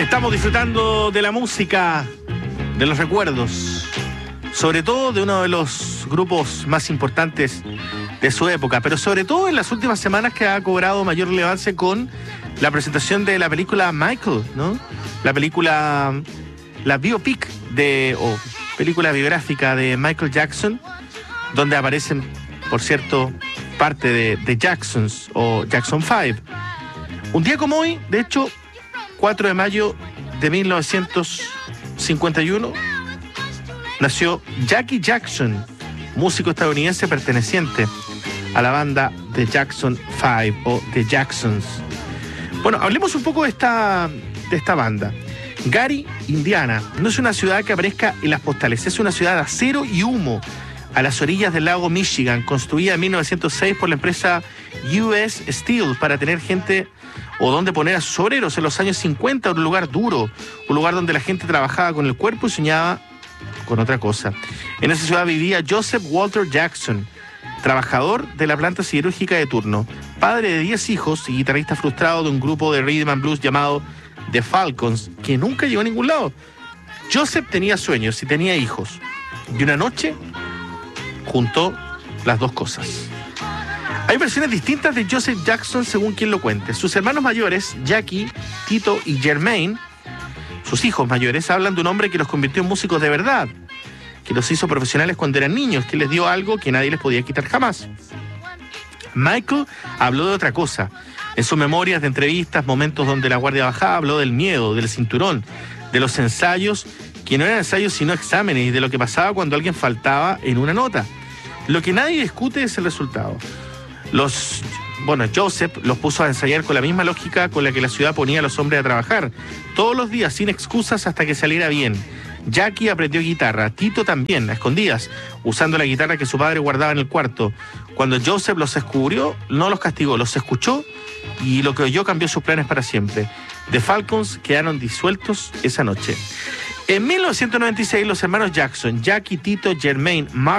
Estamos disfrutando de la música, de los recuerdos, sobre todo de uno de los grupos más importantes de su época, pero sobre todo en las últimas semanas que ha cobrado mayor relevancia con la presentación de la película Michael, ¿no? La película, la biopic o película biográfica de Michael Jackson, donde aparecen, por cierto, parte de Jacksons o Jackson 5. Un día como hoy, de hecho, 4 de mayo de 1951, nació Jackie Jackson, músico estadounidense perteneciente a la banda The Jackson 5 o The Jacksons. Bueno, hablemos un poco de esta banda. Gary, Indiana, no es una ciudad que aparezca en las postales, es una ciudad de acero y humo a las orillas del lago Michigan, construida en 1906 por la empresa US Steel para tener gente o donde poner a sus obreros. En los años 50, un lugar duro, un lugar donde la gente trabajaba con el cuerpo y soñaba con otra cosa. En esa ciudad vivía Joseph Walter Jackson, trabajador de la planta siderúrgica de turno, padre de 10 hijos y guitarrista frustrado de un grupo de rhythm and blues llamado The Falcons, que nunca llegó a ningún lado. Joseph tenía sueños y tenía hijos, y una noche juntó las dos cosas. Hay versiones distintas de Joseph Jackson según quien lo cuente. Sus hermanos mayores, Jackie, Tito y Jermaine, sus hijos mayores, hablan de un hombre que los convirtió en músicos de verdad, que los hizo profesionales cuando eran niños, que les dio algo que nadie les podía quitar jamás. Michael habló de otra cosa. En sus memorias de entrevistas, momentos donde la guardia bajaba, habló del miedo, del cinturón, de los ensayos, que no eran ensayos sino exámenes, y de lo que pasaba cuando alguien faltaba en una nota. Lo que nadie discute es el resultado. Joseph los puso a ensayar con la misma lógica con la que la ciudad ponía a los hombres a trabajar, todos los días, sin excusas, hasta que saliera bien. Jackie aprendió guitarra, Tito también, a escondidas, usando la guitarra que su padre guardaba en el cuarto. Cuando Joseph los descubrió, no los castigó, los escuchó, y lo que oyó cambió sus planes para siempre. The Falcons quedaron disueltos esa noche. En 1996, los hermanos Jackson, Jackie, Tito, Jermaine,